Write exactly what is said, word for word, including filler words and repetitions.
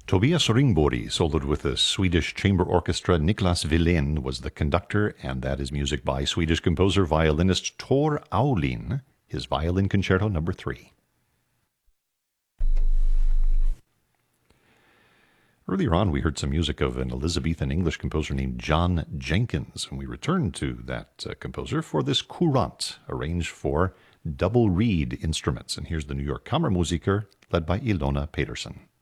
Tobias Ringbori soloed with the Swedish chamber orchestra. Niklas Wilén was the conductor, and that is music by Swedish composer violinist Tor Aulin, his Violin Concerto number three. Earlier on, we heard some music of an Elizabethan English composer named John Jenkins, and we returned to that uh, composer for this courant, arranged for double reed instruments. And here's the New York Kammermusiker, led by Ilona Pedersen.